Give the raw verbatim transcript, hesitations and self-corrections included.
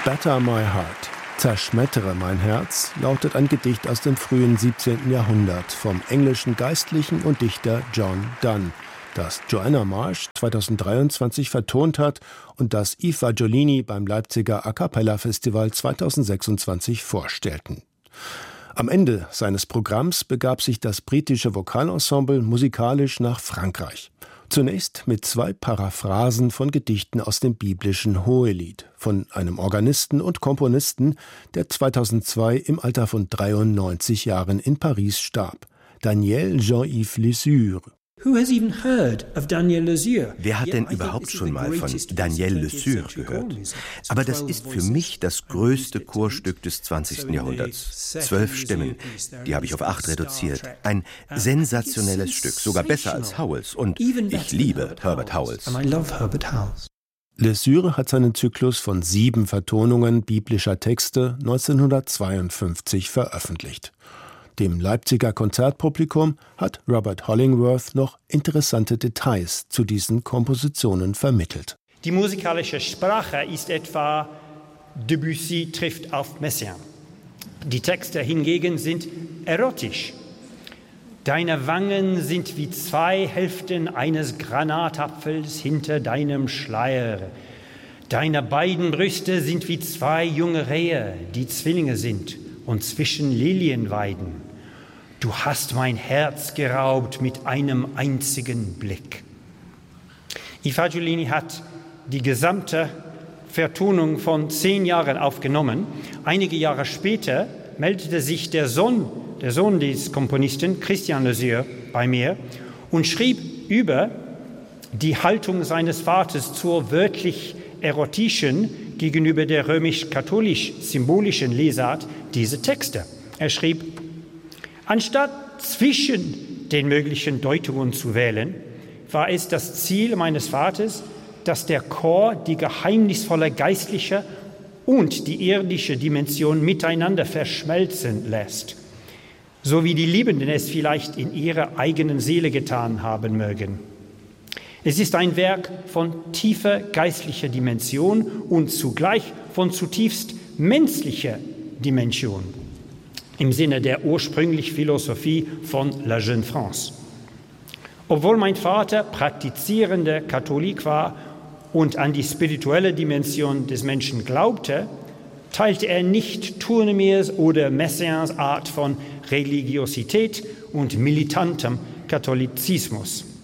Batter My Heart, Zerschmettere mein Herz, lautet ein Gedicht aus dem frühen siebzehnten Jahrhundert vom englischen Geistlichen und Dichter John Donne, das Joanna Marsh zweitausenddreiundzwanzig vertont hat und das Yves Fagiolini beim Leipziger A Cappella Festival zweitausendsechsundzwanzig vorstellten. Am Ende seines Programms begab sich das britische Vokalensemble musikalisch nach Frankreich. Zunächst mit zwei Paraphrasen von Gedichten aus dem biblischen Hohelied von einem Organisten und Komponisten, der zweitausendzwei im Alter von dreiundneunzig Jahren in Paris starb, Daniel Jean-Yves Lesueur. Wer hat denn überhaupt schon mal von Daniel Lesueur gehört? Aber das ist für mich das größte Chorstück des zwanzigsten Jahrhunderts. Zwölf Stimmen, die habe ich auf acht reduziert. Ein sensationelles Stück, sogar besser als Howells. Und ich liebe Herbert Howells. Lesueur hat seinen Zyklus von sieben Vertonungen biblischer Texte neunzehnhundertzweiundfünfzig veröffentlicht. Dem Leipziger Konzertpublikum hat Robert Hollingworth noch interessante Details zu diesen Kompositionen vermittelt. Die musikalische Sprache ist etwa Debussy trifft auf Messiaen. Die Texte hingegen sind erotisch. Deine Wangen sind wie zwei Hälften eines Granatapfels hinter deinem Schleier. Deine beiden Brüste sind wie zwei junge Rehe, die Zwillinge sind und zwischen Lilien weiden. Du hast mein Herz geraubt mit einem einzigen Blick. Yves Fagiolini hat die gesamte Vertonung von zehn Jahren aufgenommen. Einige Jahre später meldete sich der Sohn, der Sohn des Komponisten, Christian Lesueur, bei mir und schrieb über die Haltung seines Vaters zur wörtlich erotischen gegenüber der römisch-katholisch-symbolischen Lesart diese Texte. Er schrieb: Anstatt zwischen den möglichen Deutungen zu wählen, war es das Ziel meines Vaters, dass der Chor die geheimnisvolle geistliche und die irdische Dimension miteinander verschmelzen lässt, so wie die Liebenden es vielleicht in ihrer eigenen Seele getan haben mögen. Es ist ein Werk von tiefer geistlicher Dimension und zugleich von zutiefst menschlicher Dimension, im Sinne der ursprünglichen Philosophie von La Jeune France. Obwohl mein Vater praktizierender Katholik war und an die spirituelle Dimension des Menschen glaubte, teilte er nicht Tournemires oder Messiaens Art von Religiosität und militantem Katholizismus.